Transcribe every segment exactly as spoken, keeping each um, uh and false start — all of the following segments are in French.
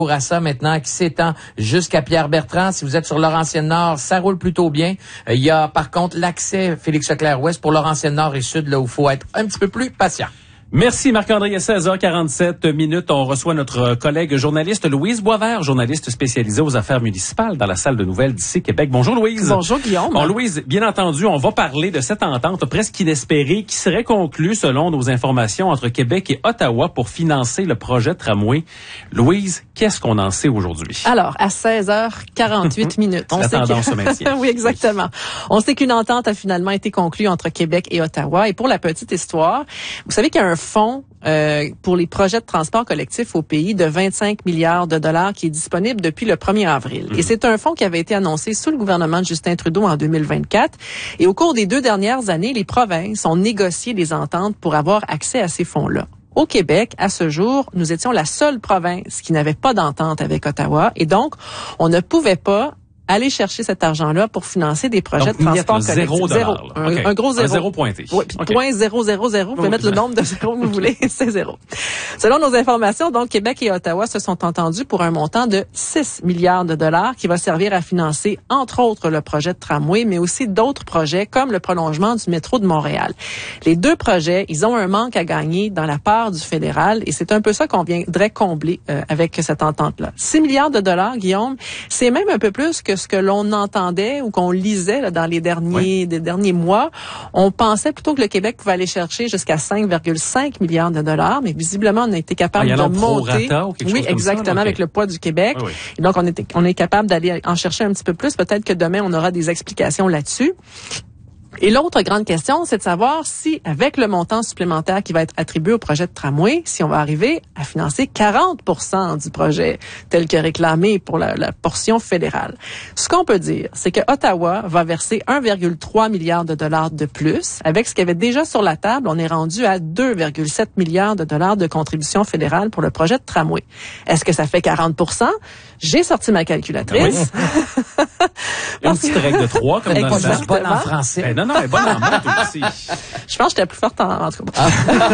Bourassa maintenant qui s'étend jusqu'à Pierre-Bertrand. Si vous êtes sur Laurentienne-Nord, ça roule plutôt bien. Euh, il y a par contre l'accès Félix-Leclerc-Ouest pour Laurentienne-Nord et Sud, là où il faut être un petit peu plus patient. Merci Marc-André. seize heures quarante-sept minutes. On reçoit notre collègue journaliste Louise Boisvert, journaliste spécialisée aux affaires municipales dans la salle de nouvelles d'ici Québec. Bonjour Louise. Bonjour Guillaume. Bon Louise, bien entendu, on va parler de cette entente presque inespérée qui serait conclue selon nos informations entre Québec et Ottawa pour financer le projet de tramway. Louise, qu'est-ce qu'on en sait aujourd'hui? Alors, à seize heures quarante-huit minutes. On la sait tendance que... se maintient. Oui, exactement. Oui. On sait qu'une entente a finalement été conclue entre Québec et Ottawa. Et pour la petite histoire, vous savez qu'il y a un fonds euh, pour les projets de transport collectif au pays de vingt-cinq milliards de dollars qui est disponible depuis le premier avril. Mmh. Et c'est un fonds qui avait été annoncé sous le gouvernement de Justin Trudeau en deux mille vingt-quatre. Et au cours des deux dernières années, les provinces ont négocié des ententes pour avoir accès à ces fonds-là. Au Québec, à ce jour, nous étions la seule province qui n'avait pas d'entente avec Ottawa. Et donc, on ne pouvait pas aller chercher cet argent-là pour financer des projets donc, de transport collectif. Zéro. Zéro. Un, okay. un gros zéro. Un zéro pointé. Oui, puis okay. point zéro zéro zéro. Vous pouvez oh, mettre le nombre de zéros que vous voulez, c'est zéro. Selon nos informations, donc, Québec et Ottawa se sont entendus pour un montant de six milliards de dollars qui va servir à financer, entre autres, le projet de tramway, mais aussi d'autres projets comme le prolongement du métro de Montréal. Les deux projets, ils ont un manque à gagner dans la part du fédéral et c'est un peu ça qu'on viendrait combler euh, avec cette entente-là. six milliards de dollars, Guillaume, c'est même un peu plus que ce que l'on entend ou qu'on lisait là, dans les derniers, oui. des derniers mois, on pensait plutôt que le Québec pouvait aller chercher jusqu'à cinq virgule cinq milliards de dollars, mais visiblement, on a été capable ah, de monter. Ou quelque oui, chose exactement, comme ça, avec okay. le poids du Québec. Oui, oui. Et donc, on est, on est capable d'aller en chercher un petit peu plus. Peut-être que demain, on aura des explications là-dessus. Et l'autre grande question, c'est de savoir si, avec le montant supplémentaire qui va être attribué au projet de tramway, si on va arriver à financer quarante pour cent du projet tel que réclamé pour la, la portion fédérale. Ce qu'on peut dire, c'est que Ottawa va verser un virgule trois milliard de dollars de plus. Avec ce qu'il y avait déjà sur la table, on est rendu à deux virgule sept milliards de dollars de contribution fédérale pour le projet de tramway. Est-ce que ça fait quarante pour cent? J'ai sorti ma calculatrice. Oui. Une petite règle de trois, comme et dans le le bonne en français. Ben non, non, elle est bonne en maths aussi. Je pense que j'étais plus forte en, en tout cas.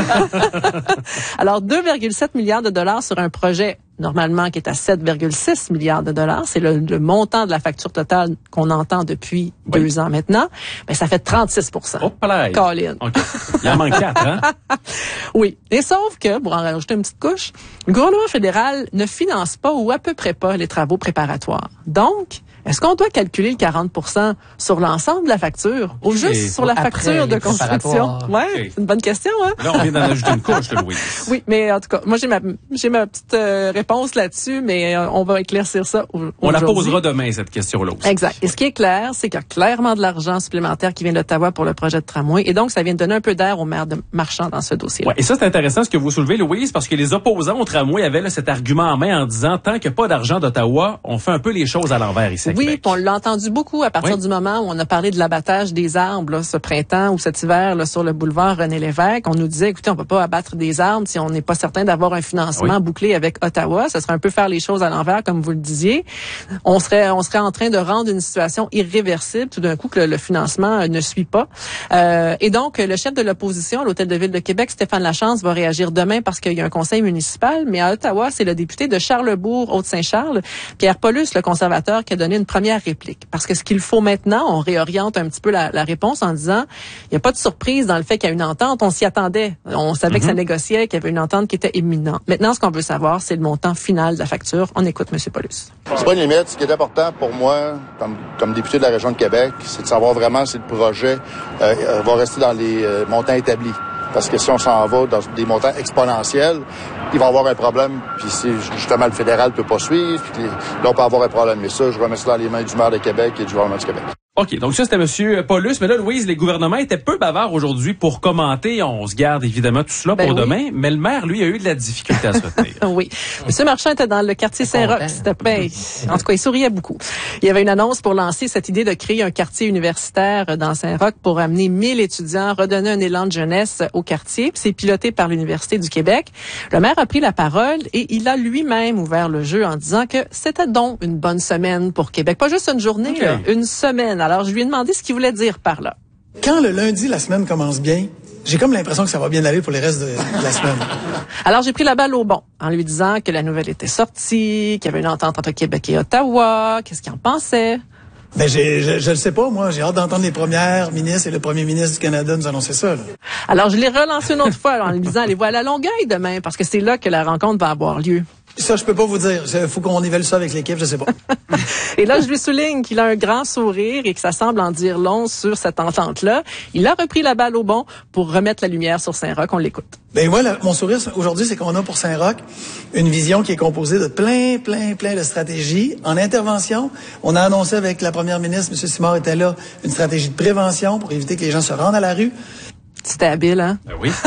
Alors, deux virgule sept milliards de dollars sur un projet normalement qui est à sept virgule six milliards de dollars. C'est le, le montant de la facture totale qu'on entend depuis oui. deux ans maintenant. Ben, ça fait trente-six pour cent. Oh, palais. Colin. Okay. Il en manque quatre, hein? Oui. Et sauf que, pour en rajouter une petite couche, le gouvernement fédéral ne finance pas ou à peu près pas les travaux préparatoires. Donc, est-ce qu'on doit calculer le quarante pour cent sur l'ensemble de la facture ou okay. juste sur la facture de construction? Oui, okay. C'est une bonne question, hein? Là, on vient d'en ajouter une couche, là, Louise. Oui, mais en tout cas, moi, j'ai ma, j'ai ma petite euh, réponse là-dessus, mais euh, on va éclaircir ça aujourd'hui. On la posera demain, cette question-là aussi. Exact. Et ce qui est clair, c'est qu'il y a clairement de l'argent supplémentaire qui vient d'Ottawa pour le projet de tramway. Et donc, ça vient de donner un peu d'air au maire de Marchand dans ce dossier-là. Ouais, et ça, c'est intéressant ce que vous soulevez, Louise, parce que les opposants au tramway avaient là, cet argument en main en disant, tant qu'il n'y a pas d'argent d'Ottawa, on fait un peu les choses à l'envers ici à Oui, Québec. On l'a entendu beaucoup à partir oui. du moment où on a parlé de l'abattage des arbres là, ce printemps ou cet hiver là, sur le boulevard René-Lévesque. On nous disait, écoutez, on peut pas abattre des arbres si on n'est pas certain d'avoir un financement oui. bouclé avec Ottawa. Ça serait un peu faire les choses à l'envers, comme vous le disiez. On serait, on serait en train de rendre une situation irréversible tout d'un coup que le, le financement euh, ne suit pas. Euh, et donc, le chef de l'opposition à l'Hôtel de Ville de Québec, Stéphane Lachance, va réagir demain parce qu'il y a un conseil municipal. Mais à Ottawa, c'est le député de Charlesbourg, Haute-Saint-Charles, Pierre Paulus, le conservateur, qui a donné une première réplique. Parce que ce qu'il faut maintenant, on réoriente un petit peu la, la réponse en disant, il n'y a pas de surprise dans le fait qu'il y a une entente. On s'y attendait. On savait mm-hmm. que ça négociait, qu'il y avait une entente qui était imminente. Maintenant, ce qu'on veut savoir, c'est le montant final de la facture. On écoute M. Paulus. C'est pas une limite. Ce qui est important pour moi, comme, comme député de la région de Québec, c'est de savoir vraiment si le projet euh, va rester dans les euh, montants établis. Parce que si on s'en va dans des montants exponentiels, il va y avoir un problème. Puis si justement le fédéral ne peut pas suivre, puis là, on peut avoir un problème. Mais ça, je remets ça dans les mains du maire de Québec et du gouvernement du Québec. OK, donc ça, c'était M. Paulus. Mais là, Louise, les gouvernements étaient peu bavards aujourd'hui pour commenter. On se garde évidemment tout cela ben pour oui. demain. Mais le maire, lui, a eu de la difficulté à se retenir. Oui. M. Marchand était dans le quartier Saint-Roch. C'était ben, en tout cas, il souriait beaucoup. Il y avait une annonce pour lancer cette idée de créer un quartier universitaire dans Saint-Roch pour amener mille étudiants, redonner un élan de jeunesse au quartier. C'est piloté par l'Université du Québec. Le maire a pris la parole et il a lui-même ouvert le jeu en disant que c'était donc une bonne semaine pour Québec. Pas juste une journée, okay. là, une semaine. Alors, je lui ai demandé ce qu'il voulait dire par là. Quand le lundi, la semaine commence bien, j'ai comme l'impression que ça va bien aller pour les restes de, de la semaine. Alors, j'ai pris la balle au bon en lui disant que la nouvelle était sortie, qu'il y avait une entente entre Québec et Ottawa, qu'est-ce qu'il en pensait. Ben, j'ai, je, je le sais pas, moi. J'ai hâte d'entendre les premières ministres et le premier ministre du Canada nous annoncer ça, là. Alors, je l'ai relancé une autre fois en lui disant, allez-vous à la Longueuil demain, parce que c'est là que la rencontre va avoir lieu. Ça, je peux pas vous dire. Il faut qu'on évalue ça avec l'équipe, je sais pas. Et là, je lui souligne qu'il a un grand sourire et que ça semble en dire long sur cette entente-là. Il a repris la balle au bon pour remettre la lumière sur Saint-Roch. On l'écoute. Ben voilà, mon sourire aujourd'hui, c'est qu'on a pour Saint-Roch une vision qui est composée de plein, plein, plein de stratégies. En intervention, on a annoncé avec la première ministre, M. Simard était là, une stratégie de prévention pour éviter que les gens se rendent à la rue. C'était habile, hein? Ben oui.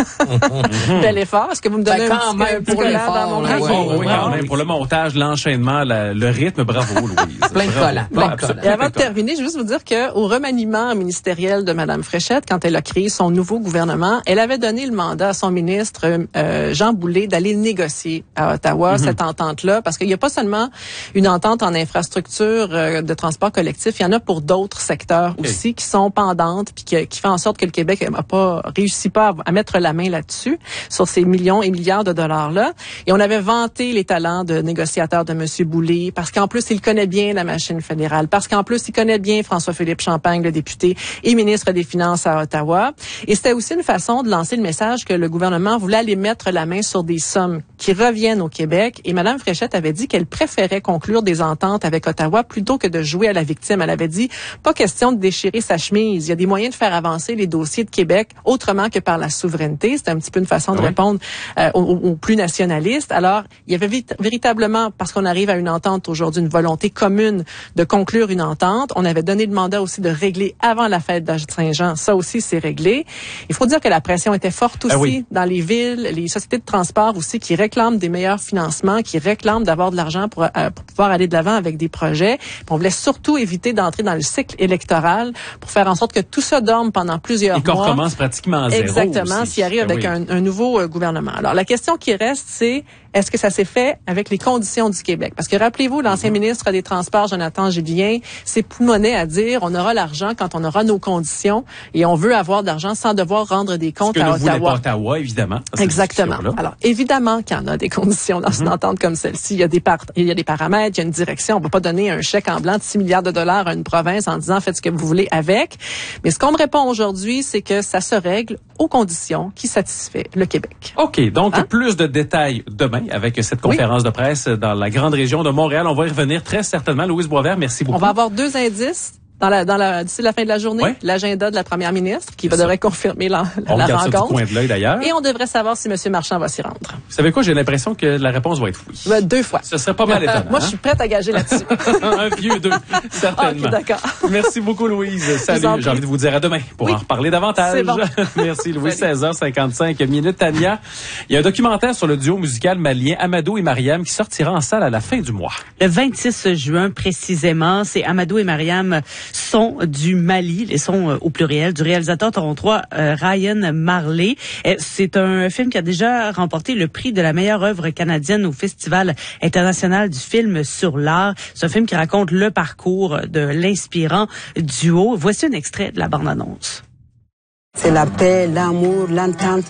Bel effort. Est-ce que vous me donnez ben, un quand petit même pour l'effort, dans mon là, réseau? ouais, Oui, quand même. Pour le montage, l'enchaînement, la, le rythme, bravo, Louise. Plein de Bravo. collants, Bon, plein de absolument. collants. Et avant de terminer, je veux juste vous dire qu'au remaniement ministériel de Mme Fréchette, quand elle a créé son nouveau gouvernement, elle avait donné le mandat à son ministre euh, Jean Boulet d'aller négocier à Ottawa mm-hmm. cette entente-là, parce qu'il n'y a pas seulement une entente en infrastructure euh, de transport collectif, il y en a pour d'autres secteurs okay. aussi qui sont pendantes, puis qui, qui fait en sorte que le Québec n'a pas réussi pas à, à mettre la main là-dessus, sur ces millions et milliards de dollars-là. Et on avait vanté les talents de négociateur de M. Boulet, parce qu'en plus, il connaît bien la machine fédérale, parce qu'en plus, il connaît bien François-Philippe Champagne, le député et ministre des Finances à Ottawa. Et c'était aussi une façon de lancer le message que le gouvernement voulait aller mettre la main sur des sommes qui reviennent au Québec. Et Mme Fréchette avait dit qu'elle préférait conclure des ententes avec Ottawa plutôt que de jouer à la victime. Elle avait dit, pas question de déchirer sa chemise. Il y a des moyens de faire avancer les dossiers de Québec autrement que par la souveraineté. C'était un petit peu une façon de oui. répondre euh, aux, aux plus nationalistes. Alors, il y avait vit- véritablement, parce qu'on arrive à une entente aujourd'hui, une volonté commune de conclure une entente. On avait donné le mandat aussi de régler avant la fête de Saint-Jean. Ça aussi, c'est réglé. Il faut dire que la pression était forte aussi ah oui. dans les villes, les sociétés de transport aussi qui réclament des meilleurs financements, qui réclament d'avoir de l'argent pour, euh, pour pouvoir aller de l'avant avec des projets. Puis on voulait surtout éviter d'entrer dans le cycle électoral pour faire en sorte que tout ça dorme pendant plusieurs Et qu'on mois. recommence pratiquement à zéro. Exactement, aussi. s'il arrive Ben avec oui. un, un nouveau euh, gouvernement. Alors, la question qui reste, c'est est-ce que ça s'est fait avec les conditions du Québec? Parce que rappelez-vous, l'ancien mm-hmm. ministre des Transports, Jonathan Julien, c'est poumonné à dire on aura l'argent quand on aura nos conditions et on veut avoir de l'argent sans devoir rendre des comptes Ce que à ne voulait Ottawa. pas Ottawa, évidemment. Exactement. Alors, évidemment qu'il y en a des conditions dans mm-hmm. une entente comme celle-ci. Il y a des par- il y a des paramètres, il y a une direction. On ne peut pas donner un chèque en blanc de six milliards de dollars à une province en disant faites ce que vous voulez avec. Mais ce qu'on me répond aujourd'hui, c'est que ça se règle aux conditions qui satisfait le Québec. OK. Donc, hein? plus de détails demain avec cette conférence oui. de presse dans la grande région de Montréal. On va y revenir très certainement. Louise Boisvert, merci beaucoup. On va avoir deux indices. Dans la, dans la, d'ici la fin de la journée, ouais. l'agenda de la première ministre qui va devrait confirmer la, la, on la rencontre. Ça du coin de l'œil d'ailleurs. Et on devrait savoir si M. Marchand va s'y rendre. Vous savez quoi? J'ai l'impression que la réponse va être oui. Ouais, deux fois. Ce serait pas mal étonnant. Moi, je suis prête à gager là-dessus. Un vieux deux, certainement. OK, d'accord. Merci beaucoup, Louise. Salut. J'ai envie de vous dire à demain pour oui. en reparler davantage. C'est bon. Merci, Louise. seize heures cinquante-cinq minutes. Tania, il y a un documentaire sur le duo musical malien Amadou et Mariam qui sortira en salle à la fin du mois. Le vingt-six juin, précisément, c'est Amadou et Mariam sont du Mali, les sons euh, au pluriel, du réalisateur torontois euh, Ryan Marley. Et c'est un film qui a déjà remporté le prix de la meilleure œuvre canadienne au Festival international du film sur l'art. C'est un film qui raconte le parcours de l'inspirant duo. Voici un extrait de la bande-annonce. C'est la paix, l'amour, l'entente.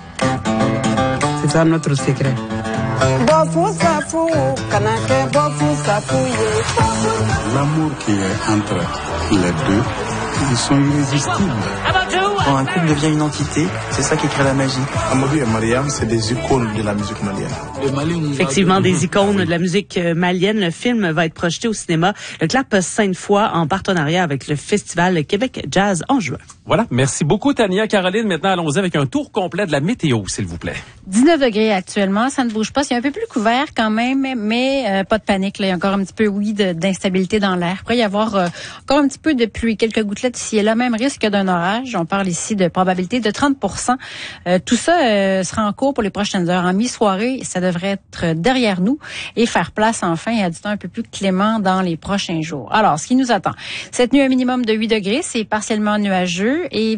C'est ça notre secret. L'amour qui est entre les deux, ils sont irrésistibles. Quand un couple devient une entité, c'est ça qui crée la magie. Amadou et Mariam, c'est des icônes de la musique malienne. Effectivement, des icônes de la musique malienne. Le film va être projeté au cinéma Le Clap Sainte-Foy en partenariat avec le Festival Québec Jazz en juin. Voilà. Merci beaucoup, Tania. Caroline, maintenant, allons-y avec un tour complet de la météo, s'il vous plaît. dix-neuf degrés actuellement. Ça ne bouge pas. C'est un peu plus couvert quand même, mais euh, pas de panique. Là. Il y a encore un petit peu, oui, de, d'instabilité dans l'air. Il pourrait y avoir euh, encore un petit peu de pluie, quelques gouttelettes ici et là. Même risque d'un orage. On parle ici de probabilité de trente pour cent. Euh, tout ça euh, sera en cours pour les prochaines heures. En mi-soirée, ça devrait être derrière nous et faire place enfin à du temps un peu plus clément dans les prochains jours. Alors, ce qui nous attend. Cette nuit, un minimum de huit degrés. C'est partiellement nuageux et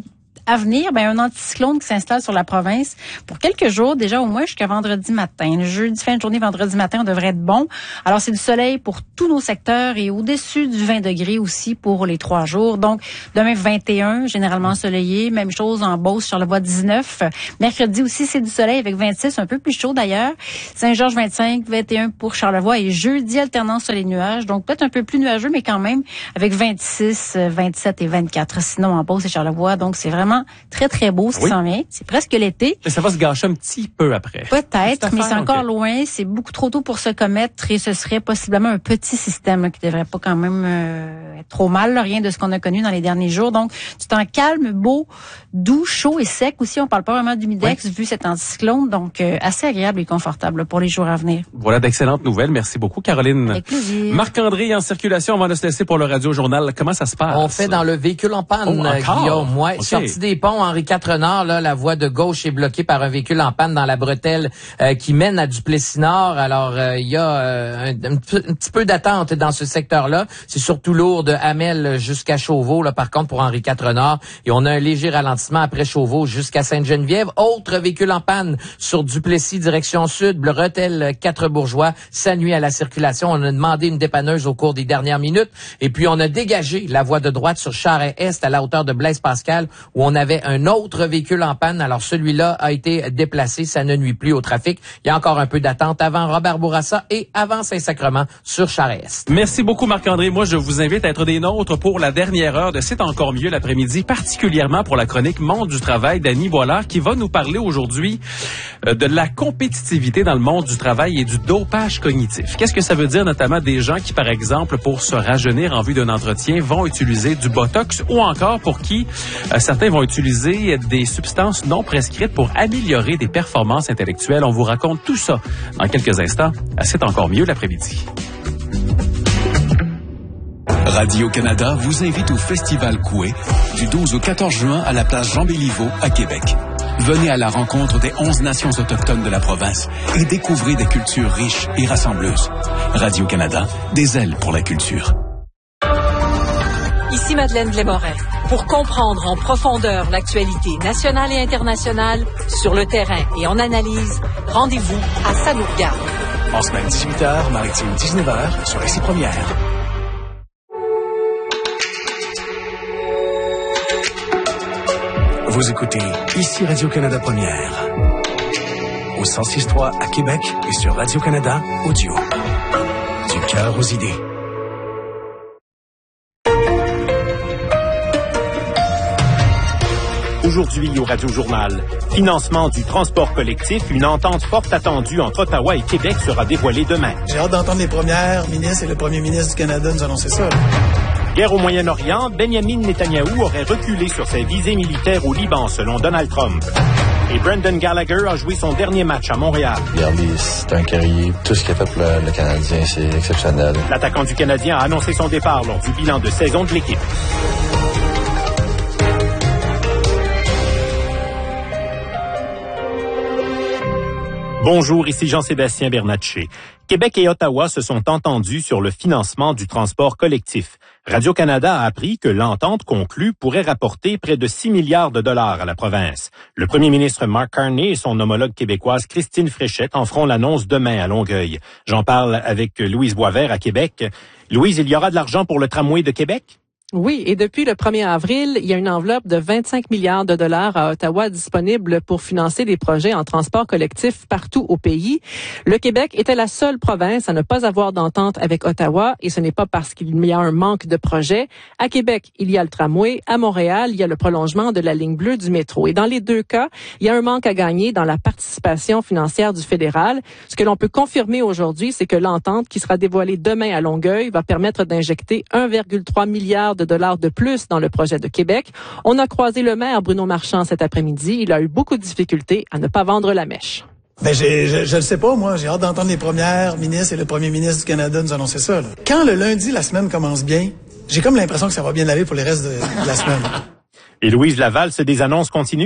à venir, ben, un anticyclone qui s'installe sur la province pour quelques jours, déjà au moins jusqu'à vendredi matin. Le jeudi, fin de journée, vendredi matin, on devrait être bon. Alors, c'est du soleil pour tous nos secteurs et au-dessus du vingt degrés aussi pour les trois jours. Donc, demain, vingt et un, généralement ensoleillé. Même chose en Beauce, Charlevoix, dix-neuf. Mercredi aussi, c'est du soleil avec vingt-six, un peu plus chaud d'ailleurs. Saint-Georges, vingt-cinq, vingt et un pour Charlevoix. Et jeudi, alternance soleil-nuages. Donc, peut-être un peu plus nuageux, mais quand même avec vingt-six, vingt-sept et vingt-quatre. Sinon, en Beauce et Charlevoix. Donc, c'est vraiment très, très beau ce qui oui. s'en vient. C'est presque l'été. Mais ça va se gâcher un petit peu après. Peut-être, mais c'est encore okay. loin. C'est beaucoup trop tôt pour se commettre et ce serait possiblement un petit système là, qui devrait pas quand même euh, être trop mal. Là, rien de ce qu'on a connu dans les derniers jours. Donc, du temps calme, beau, doux, chaud et sec aussi. On parle pas vraiment d'humidex oui. vu cet anticyclone. Donc, euh, assez agréable et confortable pour les jours à venir. Voilà d'excellentes nouvelles. Merci beaucoup, Caroline. Avec plaisir. Marc-André en circulation. On va se laisser pour le Radio-Journal. Comment ça se passe? On fait dans le véhicule en panne, oh, Guillaume. Ouais, okay. Sortie des ponts, Henri quatre Nord, là, la voie de gauche est bloquée par un véhicule en panne dans la bretelle euh, qui mène à Duplessis-Nord. Alors, il euh, y a euh, un, un, un petit peu d'attente dans ce secteur-là. C'est surtout lourd de Hamel jusqu'à Chauveau, là, par contre, pour Henri quatre Nord. Et on a un léger ralentissement après Chauveau jusqu'à Sainte-Geneviève. Autre véhicule en panne sur Duplessis, direction sud, bretelle quatre Bourgeois. Ça nuit à la circulation. On a demandé une dépanneuse au cours des dernières minutes. Et puis, on a dégagé la voie de droite sur Charest-Est à la hauteur de Blaise-Pascal où on avait un autre véhicule en panne. Alors, celui-là a été déplacé. Ça ne nuit plus au trafic. Il y a encore un peu d'attente avant Robert Bourassa et avant Saint-Sacrement sur Charest. Merci beaucoup, Marc-André. Moi, je vous invite à être des nôtres pour la dernière heure de C'est encore mieux l'après-midi, particulièrement pour la chronique Monde du travail d'Annie Boilard qui va nous parler aujourd'hui euh, de la compétitivité dans le monde du travail et du dopage cognitif. Qu'est-ce que ça veut dire, notamment des gens qui, par exemple, pour se rajeunir en vue d'un entretien, vont utiliser du Botox ou encore pour qui euh, certains vont utiliser des substances non prescrites pour améliorer des performances intellectuelles. On vous raconte tout ça dans quelques instants. C'est encore mieux l'après-midi. Radio-Canada vous invite au Festival Coué du douze au quatorze juin à la place Jean-Béliveau à Québec. Venez à la rencontre des onze nations autochtones de la province et découvrez des cultures riches et rassembleuses. Radio-Canada, des ailes pour la culture. Ici Madeleine Blais-Morin. Pour comprendre en profondeur l'actualité nationale et internationale, sur le terrain et en analyse, rendez-vous à Ça nous regarde. En semaine dix-huit heures, maritime dix-neuf heures, sur Ici Première. Vous écoutez Ici Radio-Canada Première. Au cent six point trois à Québec et sur Radio-Canada Audio. Du cœur aux idées. Aujourd'hui au Radio-Journal, financement du transport collectif, une entente forte attendue entre Ottawa et Québec sera dévoilée demain. J'ai hâte d'entendre les premières ministres et le premier ministre du Canada nous annoncer ça. Guerre au Moyen-Orient, Benjamin Netanyahou aurait reculé sur ses visées militaires au Liban, selon Donald Trump. Et Brendan Gallagher a joué son dernier match à Montréal. Regardez, c'est un guerrier. Tout ce qu'a fait pour le, le Canadien, c'est exceptionnel. L'attaquant du Canadien a annoncé son départ lors du bilan de saison de l'équipe. Bonjour, ici Jean-Sébastien Bernatchez. Québec et Ottawa se sont entendus sur le financement du transport collectif. Radio-Canada a appris que l'entente conclue pourrait rapporter près de six milliards de dollars à la province. Le premier ministre Mark Carney et son homologue québécoise Christine Fréchette en feront l'annonce demain à Longueuil. J'en parle avec Louise Boisvert à Québec. Louise, il y aura de l'argent pour le tramway de Québec? Oui, et depuis le premier avril, il y a une enveloppe de vingt-cinq milliards de dollars à Ottawa disponible pour financer des projets en transport collectif partout au pays. Le Québec était la seule province à ne pas avoir d'entente avec Ottawa et ce n'est pas parce qu'il y a un manque de projets. À Québec, il y a le tramway. À Montréal, il y a le prolongement de la ligne bleue du métro. Et dans les deux cas, il y a un manque à gagner dans la participation financière du fédéral. Ce que l'on peut confirmer aujourd'hui, c'est que l'entente qui sera dévoilée demain à Longueuil va permettre d'injecter un virgule trois milliard de dollars de plus dans le projet de Québec. On a croisé le maire Bruno Marchand cet après-midi. Il a eu beaucoup de difficultés à ne pas vendre la mèche. Ben, j'ai, je, je le sais pas, moi. J'ai hâte d'entendre les premières ministres et le premier ministre du Canada nous annoncer ça, là. Quand le lundi, la semaine commence bien, j'ai comme l'impression que ça va bien aller pour les restes de, de la semaine. Et Louise Laval, c'est des annonces continues?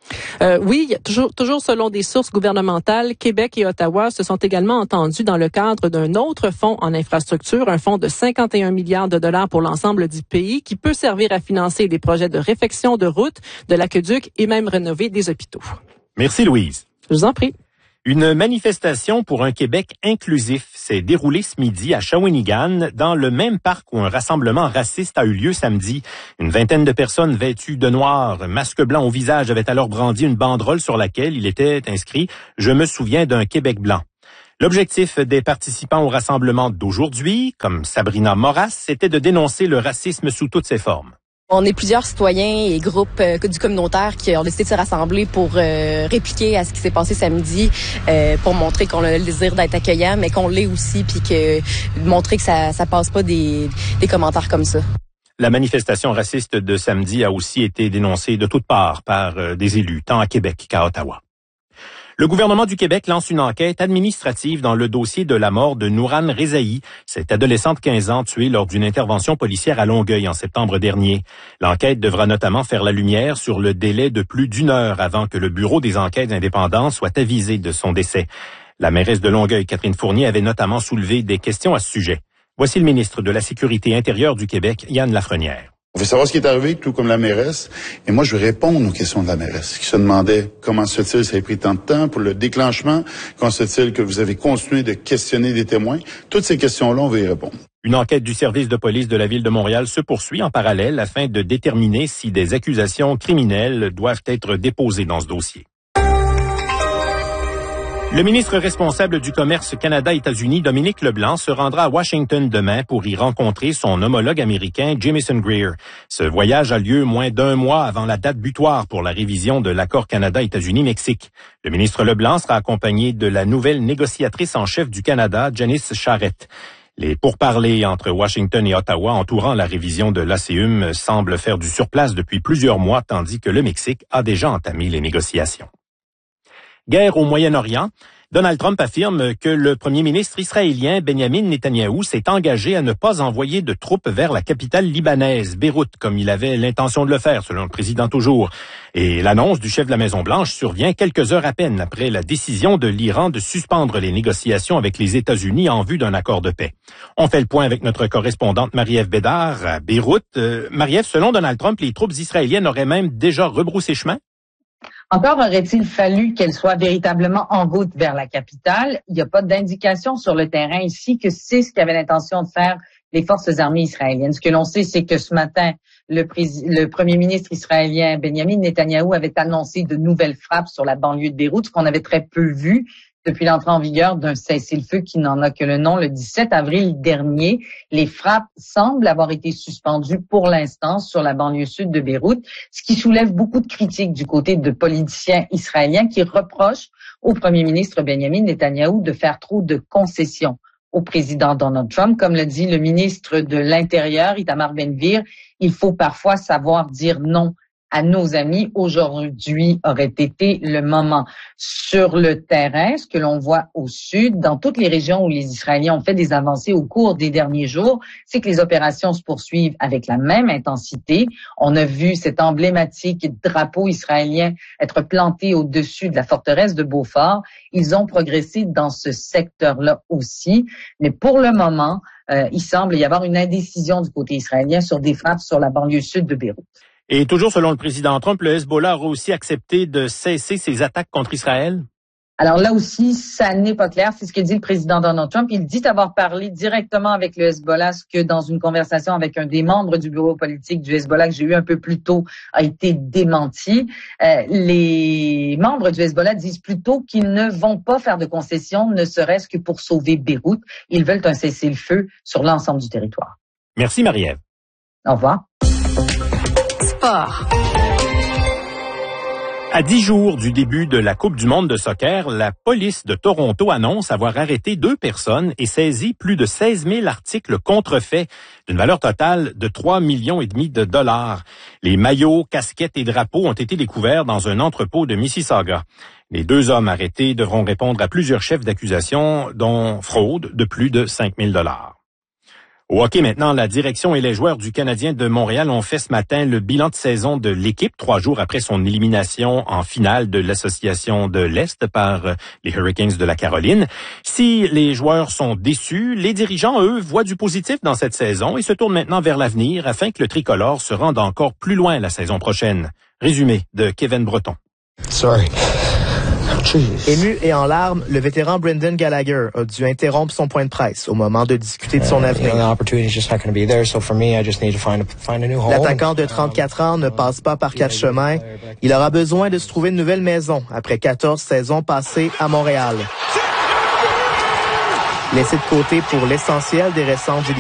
Euh, oui, il y a toujours, toujours selon des sources gouvernementales, Québec et Ottawa se sont également entendus dans le cadre d'un autre fonds en infrastructure, un fonds de cinquante et un milliards de dollars pour l'ensemble du pays qui peut servir à financer des projets de réfection de routes, de l'aqueduc et même rénover des hôpitaux. Merci Louise. Je vous en prie. Une manifestation pour un Québec inclusif s'est déroulée ce midi à Shawinigan, dans le même parc où un rassemblement raciste a eu lieu samedi. Une vingtaine de personnes vêtues de noir, masque blanc au visage, avaient alors brandi une banderole sur laquelle il était inscrit « Je me souviens d'un Québec blanc ». L'objectif des participants au rassemblement d'aujourd'hui, comme Sabrina Moras, c'était de dénoncer le racisme sous toutes ses formes. On est plusieurs citoyens et groupes euh, du communautaire qui ont décidé de se rassembler pour euh, répliquer à ce qui s'est passé samedi, euh, pour montrer qu'on a le désir d'être accueillant, mais qu'on l'est aussi, puis que montrer que ça ça passe pas des, des commentaires comme ça. La manifestation raciste de samedi a aussi été dénoncée de toutes parts par euh, des élus, tant à Québec qu'à Ottawa. Le gouvernement du Québec lance une enquête administrative dans le dossier de la mort de Nourane Rezaï, cette adolescente de quinze ans tuée lors d'une intervention policière à Longueuil en septembre dernier. L'enquête devra notamment faire la lumière sur le délai de plus d'une heure avant que le Bureau des enquêtes indépendantes soit avisé de son décès. La mairesse de Longueuil, Catherine Fournier, avait notamment soulevé des questions à ce sujet. Voici le ministre de la Sécurité intérieure du Québec, Yann Lafrenière. On veut savoir ce qui est arrivé, tout comme la mairesse. Et moi, je veux répondre aux questions de la mairesse, qui se demandait comment se fait-il, ça a pris tant de temps pour le déclenchement, comment se fait-il que vous avez continué de questionner des témoins. Toutes ces questions-là, on veut y répondre. Une enquête du service de police de la Ville de Montréal se poursuit en parallèle afin de déterminer si des accusations criminelles doivent être déposées dans ce dossier. Le ministre responsable du commerce Canada-États-Unis, Dominique Leblanc, se rendra à Washington demain pour y rencontrer son homologue américain, Jamieson Greer. Ce voyage a lieu moins d'un mois avant la date butoir pour la révision de l'accord Canada-États-Unis-Mexique. Le ministre Leblanc sera accompagné de la nouvelle négociatrice en chef du Canada, Janice Charette. Les pourparlers entre Washington et Ottawa entourant la révision de l'A C U M semblent faire du surplace depuis plusieurs mois, tandis que le Mexique a déjà entamé les négociations. Guerre au Moyen-Orient. Donald Trump affirme que le premier ministre israélien Benjamin Netanyahou s'est engagé à ne pas envoyer de troupes vers la capitale libanaise, Beyrouth, comme il avait l'intention de le faire, selon le président toujours. Et l'annonce du chef de la Maison-Blanche survient quelques heures à peine après la décision de l'Iran de suspendre les négociations avec les États-Unis en vue d'un accord de paix. On fait le point avec notre correspondante Marie-Ève Bédard à Beyrouth. Euh, Marie-Ève, selon Donald Trump, les troupes israéliennes auraient même déjà rebroussé chemin? Encore aurait-il fallu qu'elle soit véritablement en route vers la capitale. Il n'y a pas d'indication sur le terrain ici que c'est ce qu'avaient l'intention de faire les forces armées israéliennes. Ce que l'on sait, c'est que ce matin, le, pré- le premier ministre israélien Benjamin Netanyahou avait annoncé de nouvelles frappes sur la banlieue de Beyrouth, ce qu'on avait très peu vu depuis l'entrée en vigueur d'un cessez-le-feu qui n'en a que le nom le dix-sept avril dernier. Les frappes semblent avoir été suspendues pour l'instant sur la banlieue sud de Beyrouth, ce qui soulève beaucoup de critiques du côté de politiciens israéliens qui reprochent au premier ministre Benjamin Netanyahou de faire trop de concessions au président Donald Trump. Comme le dit le ministre de l'Intérieur, Itamar Ben-Gvir, il faut parfois savoir dire non à nos amis. Aujourd'hui aurait été le moment. Sur le terrain, ce que l'on voit au sud, dans toutes les régions où les Israéliens ont fait des avancées au cours des derniers jours, c'est que les opérations se poursuivent avec la même intensité. On a vu cet emblématique drapeau israélien être planté au-dessus de la forteresse de Beaufort. Ils ont progressé dans ce secteur-là aussi. Mais pour le moment, euh, il semble y avoir une indécision du côté israélien sur des frappes sur la banlieue sud de Beyrouth. Et toujours selon le président Trump, le Hezbollah aurait aussi accepté de cesser ses attaques contre Israël? Alors là aussi, ça n'est pas clair. C'est ce que dit le président Donald Trump. Il dit avoir parlé directement avec le Hezbollah, ce que dans une conversation avec un des membres du bureau politique du Hezbollah que j'ai eu un peu plus tôt a été démenti. Euh, les membres du Hezbollah disent plutôt qu'ils ne vont pas faire de concessions, ne serait-ce que pour sauver Beyrouth. Ils veulent un cessez-le-feu sur l'ensemble du territoire. Merci Marie-Ève. Au revoir. Sport. À dix jours du début de la Coupe du monde de soccer, la police de Toronto annonce avoir arrêté deux personnes et saisi plus de seize mille articles contrefaits d'une valeur totale de trois millions et demi de dollars. Les maillots, casquettes et drapeaux ont été découverts dans un entrepôt de Mississauga. Les deux hommes arrêtés devront répondre à plusieurs chefs d'accusation, dont fraude de plus de cinq mille dollars. Au hockey maintenant, la direction et les joueurs du Canadien de Montréal ont fait ce matin le bilan de saison de l'équipe, trois jours après son élimination en finale de l'Association de l'Est par les Hurricanes de la Caroline. Si les joueurs sont déçus, les dirigeants, eux, voient du positif dans cette saison et se tournent maintenant vers l'avenir afin que le tricolore se rende encore plus loin la saison prochaine. Résumé de Kevin Breton. Sorry. Ému et en larmes, le vétéran Brendan Gallagher a dû interrompre son point de presse au moment de discuter de son avenir. L'attaquant de trente-quatre ans ne passe pas par quatre chemins. Il aura besoin de se trouver une nouvelle maison après quatorze saisons passées à Montréal. Laissé de côté pour l'essentiel des récentes